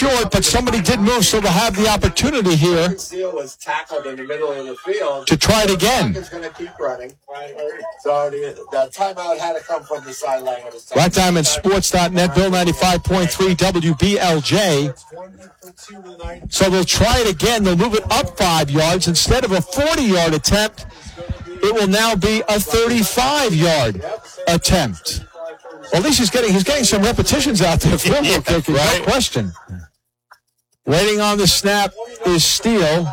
short, but somebody did move, so they'll have the opportunity here Steele was tackled in the middle of the field. to try it again. It's going to keep running. So the timeout had to come from the sideline. BlackDiamondSports.net, Bill 95.3 WBLJ. So they'll try it again. They'll move it up 5 yards. Instead of a 40-yard attempt, it will now be a 35-yard attempt. Well, at least he's getting some repetitions out there. Field goal kicking, right? No question. Waiting on the snap is Steele.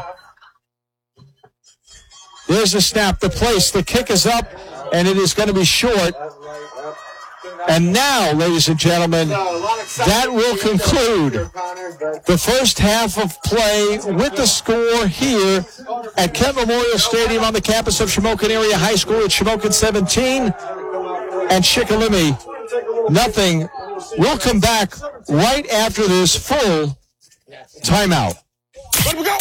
There's the snap, the place. The kick is up, and it is going to be short. And now, ladies and gentlemen, that will conclude the first half of play with the score here at Kent Memorial Stadium on the campus of Shamokin Area High School at Shamokin 17 and Shikellamy nothing. We'll come back right after this full timeout. Let me go.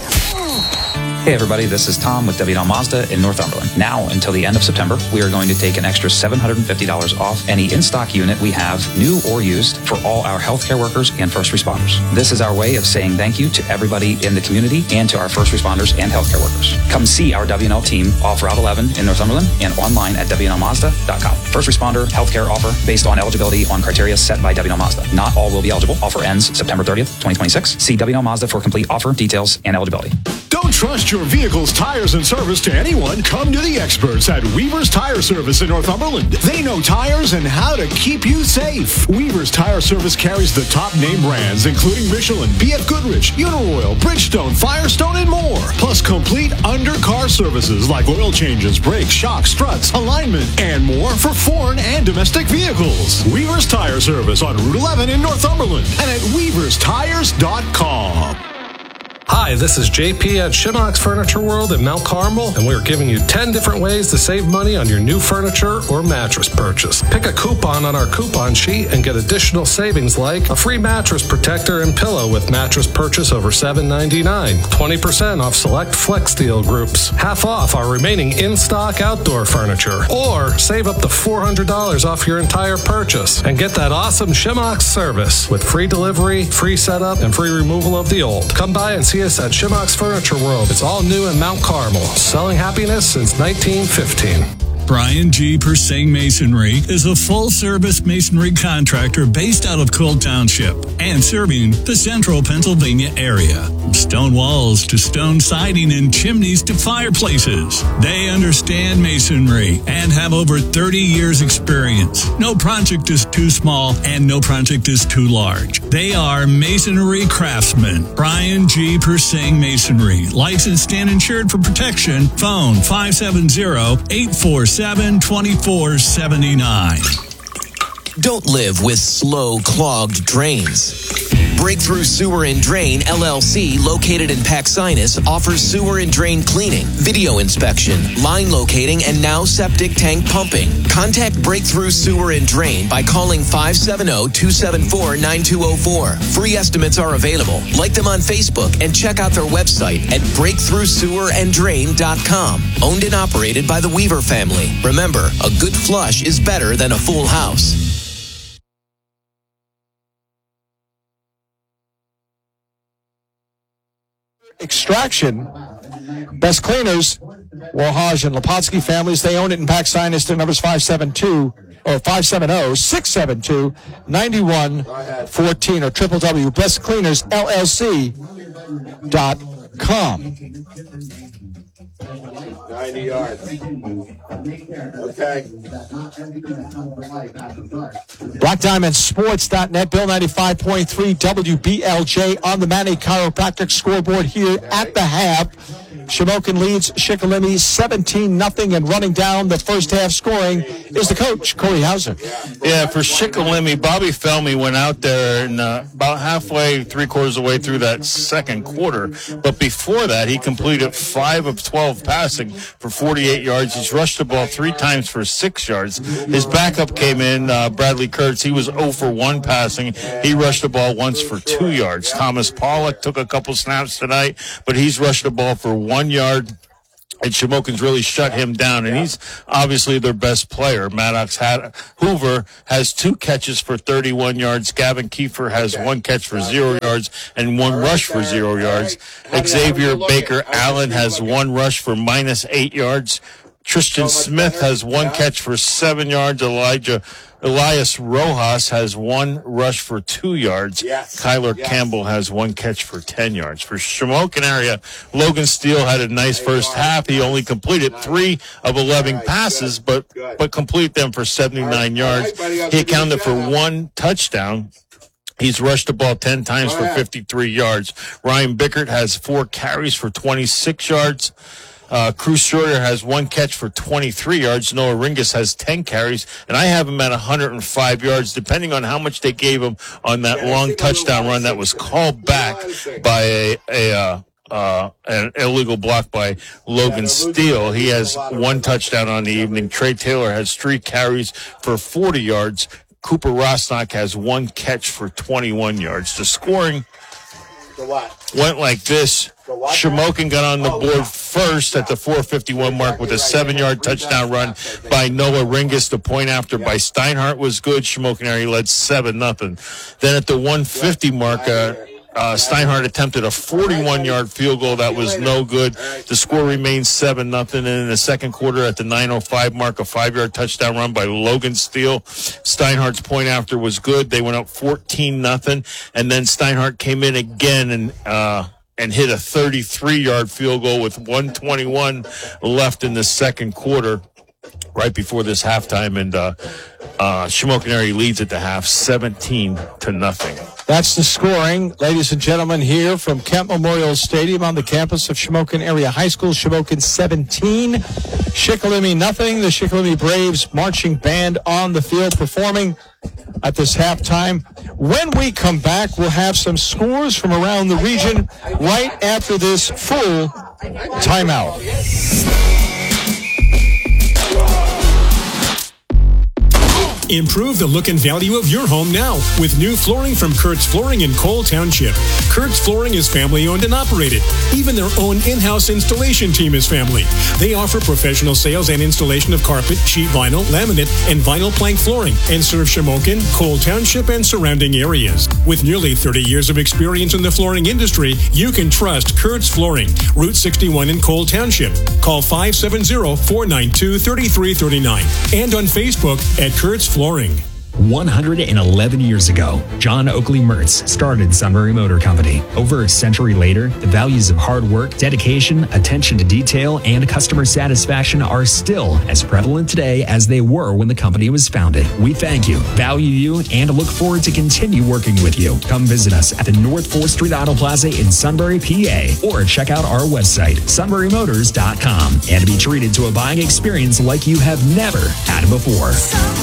Hey everybody, this is Tom with W&L Mazda in Northumberland. Now until the end of September, we are going to take an extra $750 off any in-stock unit we have, new or used, for all our healthcare workers and first responders. This is our way of saying thank you to everybody in the community and to our first responders and healthcare workers. Come see our W&L team off Route 11 in Northumberland and online at WNLMazda.com. First responder healthcare offer based on eligibility on criteria set by W&L Mazda. Not all will be eligible. Offer ends September 30th, 2026. See W&L Mazda for complete offer, details, and eligibility. Don't trust your vehicle's tires and service to anyone. Come to the experts at Weaver's Tire Service in Northumberland. They know tires and how to keep you safe. Weaver's Tire Service carries the top name brands, including Michelin, BF Goodrich, Uniroyal, Bridgestone, Firestone, and more. Plus complete under-car services like oil changes, brakes, shocks, struts, alignment, and more for foreign and domestic vehicles. Weaver's Tire Service on Route 11 in Northumberland and at weaverstires.com. Hi, this is JP at Shimock's Furniture World in Mount Carmel, and we're giving you 10 different ways to save money on your new furniture or mattress purchase. Pick a coupon on our coupon sheet and get additional savings like a free mattress protector and pillow with mattress purchase over $7.99, 20% off select Flex Steel groups, half off our remaining in-stock outdoor furniture, or save up to $400 off your entire purchase and get that awesome Shimock's service with free delivery, free setup, and free removal of the old. Come by and see us at Shimock's Furniture World. It's all new in Mount Carmel, selling happiness since 1915. Brian G. Persing Masonry is a full-service masonry contractor based out of Cole Township and serving the central Pennsylvania area. From stone walls to stone siding and chimneys to fireplaces, they understand masonry and have over 30 years experience. No project is too small and no project is too large. They are masonry craftsmen. Brian G. Persing Masonry, licensed and insured for protection. Phone 570-847-2479. Don't live with slow, clogged drains. Breakthrough Sewer and Drain, LLC, located in Paxinas, offers sewer and drain cleaning, video inspection, line locating, and now septic tank pumping. Contact Breakthrough Sewer and Drain by calling 570-274-9204. Free estimates are available. Like them on Facebook and check out their website at breakthroughseweranddrain.com. Owned and operated by the Weaver family. Remember, a good flush is better than a full house. Extraction, Best Cleaners, Warhaj and Lepotsky families. They own it in Paxinas. Their number's 570-672-9114 or www.bestcleanersllc.com. 90 yards. Okay. BlackDiamondSports.net, Bill 95.3 WBLJ on the Manny Chiropractic scoreboard here at the half. Shamokin leads Shikellamy 17-0, and running down the first half scoring is the coach, Corey Hauser. Yeah, for Shikellamy, Bobby Felmy went out there and about halfway, three-quarters of the way through that second quarter. But before that, he completed 5 of 12 passing for 48 yards. He's rushed the ball 3 times for 6 yards. His backup came in, Bradley Kurtz. He was 0 for 1 passing. He rushed the ball once for 2 yards. Thomas Pollock took a couple snaps tonight, but he's rushed the ball for 1 yard. And Shamokin's really shut him down, and he's obviously their best player. Maddox Hoover has 2 catches for 31 yards. Gavin Kiefer has 1 catch for 0 yards and 1 rush for 0 yards. Xavier Baker Allen has 1 rush for -8 yards. Tristan Smith has 1 catch for 7 yards. Elias Rojas has 1 rush for 2 yards. Kyler Campbell has 1 catch for 10 yards. For Shamokin area, Logan Steele had a nice first half. He only completed 3 of 11 passes, but completed them for 79 yards. He accounted for 1 touchdown. He's rushed the ball 10 times for 53 yards. Ryan Bickert has 4 carries for 26 yards. Cruz Schroeder has 1 catch for 23 yards. Noah Ringus has 10 carries, and I have him at 105 yards, depending on how much they gave him on that long touchdown run that was called back by an illegal block by Logan Steele. He has 1 touchdown on the evening. Trey Taylor has 3 carries for 40 yards. Cooper Rosnock has 1 catch for 21 yards. The scoring went like this. Shamokin got on the board first at the 4:51 mark with a 7-yard touchdown run by Noah Ringus. The point after by Steinhardt was good. Shamokin area led 7-0. Then at the 150 mark, Steinhardt attempted a 41-yard field goal that was no good. The score remains 7-0. And in the second quarter at the 9:05 mark, a 5-yard touchdown run by Logan Steele. Steinhardt's point after was good. They went up 14-0. And then Steinhardt came in again and hit a 33-yard field goal with 1:21 left in the second quarter, right before this halftime, and Shamokin area leads at the half 17-0. That's the scoring, ladies and gentlemen, here from Kent Memorial Stadium on the campus of Shamokin Area High School. Shamokin 17, Shikellamy nothing. The Shikellamy Braves marching band on the field performing at this halftime. When we come back, we'll have some scores from around the region right after this full timeout. Improve the look and value of your home now with new flooring from Kurtz Flooring in Cole Township. Kurtz Flooring is family owned and operated. Even their own in-house installation team is family. They offer professional sales and installation of carpet, sheet vinyl, laminate, and vinyl plank flooring and serve Shamokin, Cole Township, and surrounding areas. With nearly 30 years of experience in the flooring industry, you can trust Kurtz Flooring, Route 61 in Cole Township. Call 570-492-3339 and on Facebook at Kurtz Flooring. 111 years ago, John Oakley Mertz started Sunbury Motor Company. Over a century later, the values of hard work, dedication, attention to detail, and customer satisfaction are still as prevalent today as they were when the company was founded. We thank you, value you, and look forward to continue working with you. Come visit us at the North 4th Street Auto Plaza in Sunbury, PA, or check out our website, sunburymotors.com, and be treated to a buying experience like you have never had before.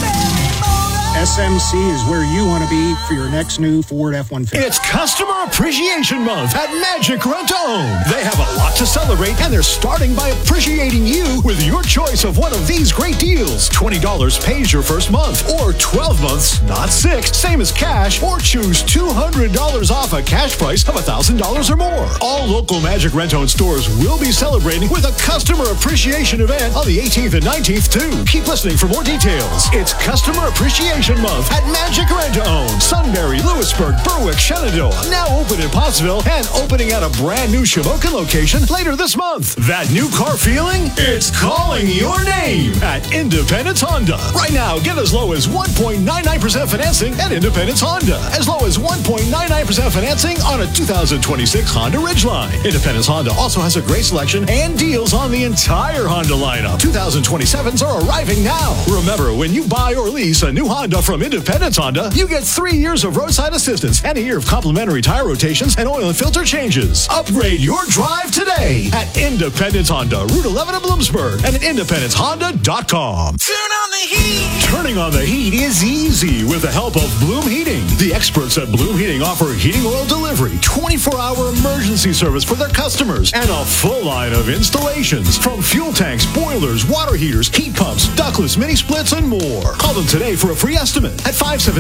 SMC is where you want to be for your next new Ford F-150. It's Customer Appreciation Month at Magic Rent-A-Own. They have a lot to celebrate, and they're starting by appreciating you with your choice of one of these great deals. $20 pays your first month, or 12 months, not 6, same as cash, or choose $200 off a cash price of $1,000 or more. All local Magic Rent-A-Own stores will be celebrating with a Customer Appreciation event on the 18th and 19th, too. Keep listening for more details. It's Customer Appreciation Month at Magic Rent-A-Own. Sunbury, Lewisburg, Berwick, Shenandoah, now open in Pottsville and opening at a brand new Shamokin location later this month. That new car feeling? It's calling your name at Independence Honda. Right now, get as low as 1.99% financing at Independence Honda. As low as 1.99% financing on a 2026 Honda Ridgeline. Independence Honda also has a great selection and deals on the entire Honda lineup. 2027s are arriving now. Remember, when you buy or lease a new Honda from Independence Honda, you get 3 years of roadside assistance and a year of complimentary tire rotations and oil and filter changes. Upgrade your drive today at Independence Honda, Route 11 in Bloomsburg, and at IndependenceHonda.com. Turn on the heat! Turning on the heat is easy with the help of Bloom Heating. The experts at Bloom Heating offer heating oil delivery, 24-hour emergency service for their customers, and a full line of installations from fuel tanks, boilers, water heaters, heat pumps, ductless mini splits, and more. Call them today for a free estimate at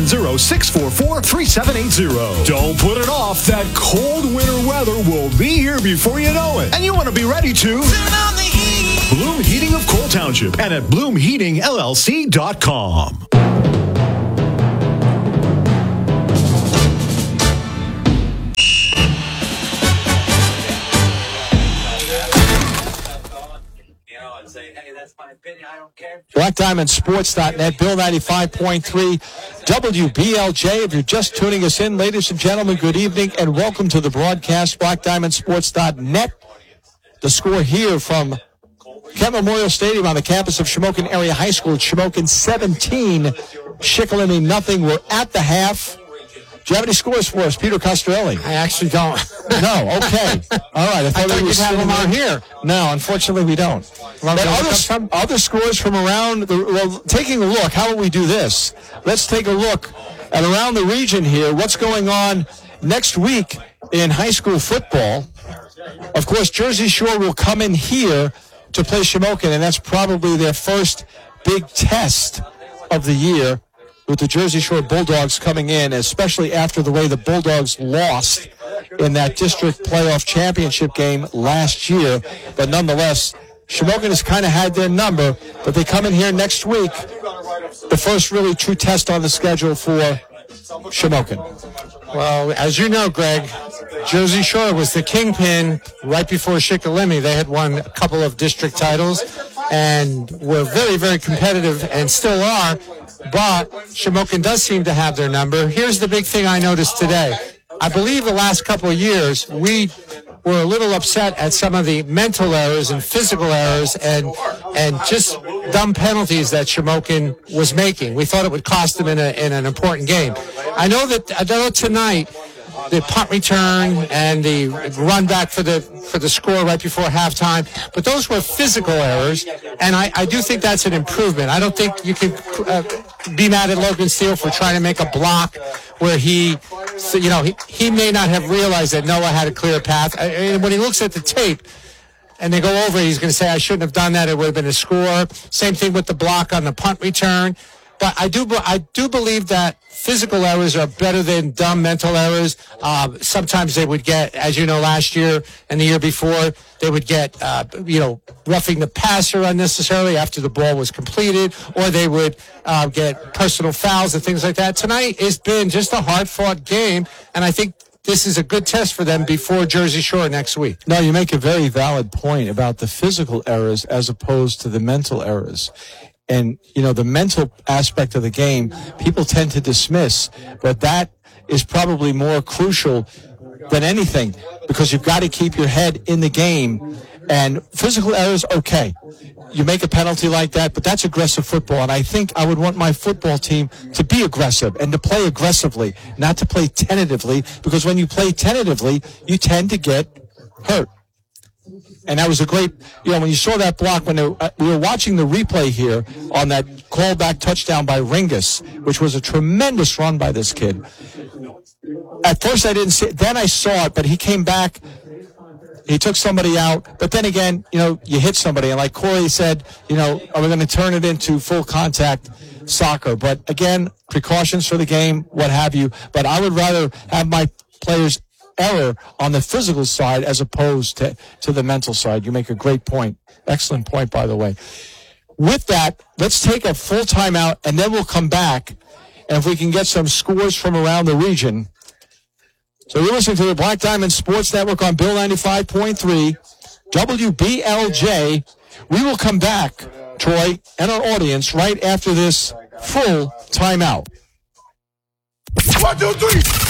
570-644-3780. Don't put it off. That cold winter weather will be here before you know it. And you want to be ready to turn on the heat. Bloom Heating of Cole Township and at BloomHeatingLLC.com. BlackDiamondSports.net, Bill 95.3 WBLJ. If you're just tuning us in, ladies and gentlemen, good evening and welcome to the broadcast. BlackDiamondSports.net. The score here from Kent Memorial Stadium on the campus of Shamokin Area High School. Shamokin 17, Shikellamy nothing. We're at the half. Do you have any scores for us, Peter Costarelli? I actually don't. No, okay. All right. I thought you'd have them on here. No, unfortunately we don't. Other scores from around taking a look, how will we do this? Let's take a look at around the region here, what's going on next week in high school football. Of course, Jersey Shore will come in here to play Shamokin, and that's probably their first big test of the year, with the Jersey Shore Bulldogs coming in, especially after the way the Bulldogs lost in that district playoff championship game last year. But nonetheless, Shamokin has kind of had their number, but they come in here next week, the first really true test on the schedule for Shamokin. Well, as you know, Greg, Jersey Shore was the kingpin right before Shikellamy. They had won a couple of district titles and were very, very competitive and still are. But Shamokin does seem to have their number. Here's the big thing I noticed today. I believe the last couple of years, we were a little upset at some of the mental errors and physical errors and just dumb penalties that Shamokin was making. We thought it would cost them in an important game. I know tonight, the punt return and the run back for the score right before halftime, but those were physical errors, and I do think that's an improvement. I don't think you can be mad at Logan Steele for trying to make a block where he may not have realized that Noah had a clear path. And when he looks at the tape and they go over, he's going to say, I shouldn't have done that. It would have been a score. Same thing with the block on the punt return. But I do believe that physical errors are better than dumb mental errors. Sometimes they would get, as you know, last year and the year before, they would get, roughing the passer unnecessarily after the ball was completed, or they would get personal fouls and things like that. Tonight has been just a hard-fought game, and I think this is a good test for them before Jersey Shore next week. No, you make a very valid point about the physical errors as opposed to the mental errors. And, the mental aspect of the game, people tend to dismiss, but that is probably more crucial than anything because you've got to keep your head in the game. And physical errors, okay. You make a penalty like that, but that's aggressive football. And I think I would want my football team to be aggressive and to play aggressively, not to play tentatively, because when you play tentatively, you tend to get hurt. And that was a great, when you saw that block, when we were watching the replay here on that callback touchdown by Ringus, which was a tremendous run by this kid. At first I didn't see it, then I saw it, but he came back, he took somebody out, but then again, you hit somebody, and like Corey said, are we going to turn it into full contact soccer? But again, precautions for the game, what have you, but I would rather have my players error on the physical side as opposed to the mental side. You make a great point. Excellent point, by the way. With that, let's take a full timeout, and then we'll come back, and if we can get some scores from around the region. So you're listening to the Black Diamond Sports Network on Bill 95.3, WBLJ. We will come back, Troy, and our audience right after this full timeout. 1, 2, 3.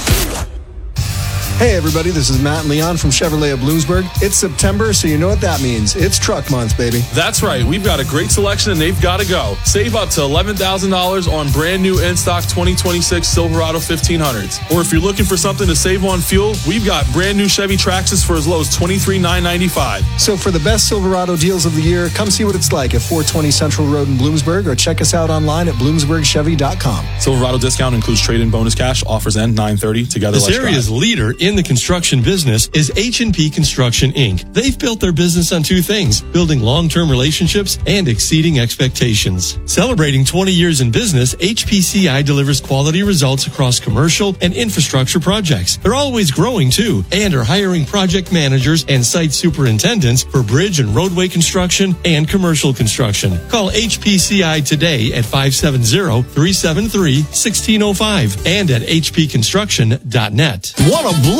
Hey everybody, this is Matt and Leon from Chevrolet of Bloomsburg. It's September, so you know what that means. It's truck month, baby. That's right. We've got a great selection and they've got to go. Save up to $11,000 on brand new in-stock 2026 Silverado 1500s. Or if you're looking for something to save on fuel, we've got brand new Chevy Traxxas for as low as $23,995. So for the best Silverado deals of the year, come see what it's like at 420 Central Road in Bloomsburg or check us out online at bloomsburgchevy.com. Silverado discount includes trade-in bonus cash. Offers end 9/30. Together, this area's leader in in the construction business is H&P Construction, Inc. They've built their business on two things, building long-term relationships and exceeding expectations. Celebrating 20 years in business, HPCI delivers quality results across commercial and infrastructure projects. They're always growing too, and are hiring project managers and site superintendents for bridge and roadway construction and commercial construction. Call HPCI today at 570-373-1605 and at hpconstruction.net. Want to blow